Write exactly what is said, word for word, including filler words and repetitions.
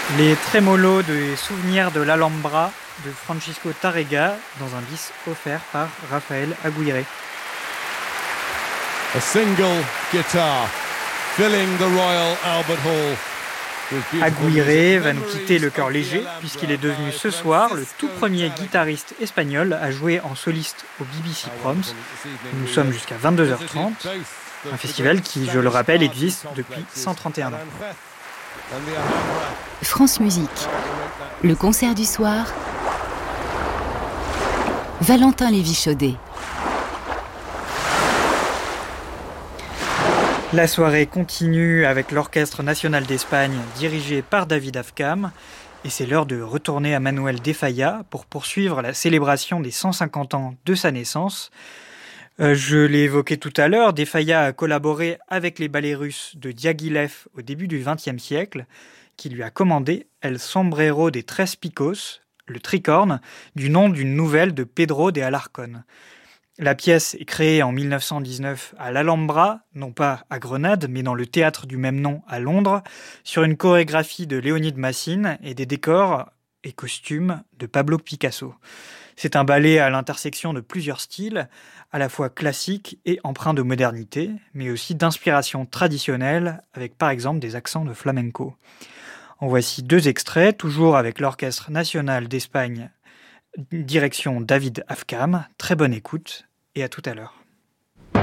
Les trémolos des souvenirs de l'Alhambra de Francisco Tárrega dans un bis offert par Raphaël Aguirre. A single guitar filling the Royal Albert Hall. Aguirre va nous quitter le cœur léger puisqu'il est devenu ce soir le tout premier guitariste espagnol à jouer en soliste au B B C Proms. Nous sommes jusqu'à vingt-deux heures trente, un festival qui, je le rappelle, existe depuis cent trente et un ans. France Musique, le concert du soir, Valentin Lévy-Chaudet. La soirée continue avec l'Orchestre national d'Espagne dirigé par David Afkam et c'est l'heure de retourner à Manuel de Falla pour poursuivre la célébration des cent cinquante ans de sa naissance. Euh, je l'ai évoqué tout à l'heure, de Falla a collaboré avec les ballets russes de Diaghilev au début du vingtième siècle, qui lui a commandé El Sombrero de Tres Picos, le tricorne, du nom d'une nouvelle de Pedro de Alarcón. La pièce est créée en mille neuf cent dix-neuf à l'Alhambra, non pas à Grenade, mais dans le théâtre du même nom à Londres, sur une chorégraphie de Léonide Massine et des décors et costumes de Pablo Picasso. C'est un ballet à l'intersection de plusieurs styles, à la fois classique et empreint de modernité, mais aussi d'inspiration traditionnelle, avec par exemple des accents de flamenco. En voici deux extraits, toujours avec l'Orchestre national d'Espagne, direction David Afkam. Très bonne écoute et à tout à l'heure.